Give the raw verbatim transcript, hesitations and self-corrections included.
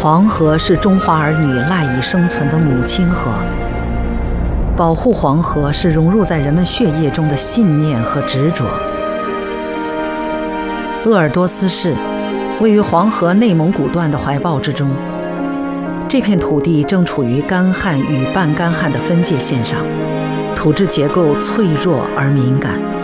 黄河是中华儿女赖以生存的母亲河，保护黄河是融入在人们血液中的信念和执着。鄂尔多斯市位于黄河内蒙古段的怀抱之中，这片土地正处于干旱与半干旱的分界线上，土质结构脆弱而敏感。